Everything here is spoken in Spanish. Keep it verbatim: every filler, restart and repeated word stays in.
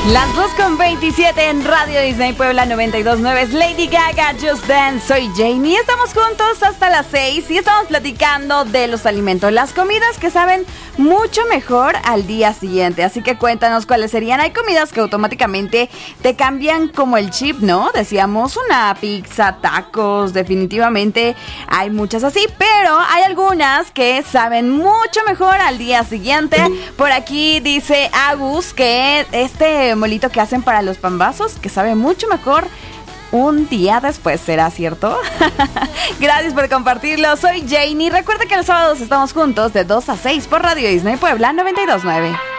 Las dos con veintisiete en Radio Disney Puebla noventa y dos punto nueve es Lady Gaga, Just Dance. Soy Jamie, estamos juntos hasta las seis y estamos platicando de los alimentos, las comidas que saben mucho mejor al día siguiente. Así que cuéntanos cuáles serían. Hay comidas que automáticamente te cambian como el chip, ¿no? Decíamos una pizza, tacos, definitivamente hay muchas así, pero hay algunas que saben mucho mejor al día siguiente. Por aquí dice Agus que este molito que hacen para los pambazos, que sabe mucho mejor un día después, ¿será cierto? Gracias por compartirlo. Soy Janie. Recuerda que los sábados estamos juntos de dos a seis por Radio Disney Puebla noventa y dos punto nueve.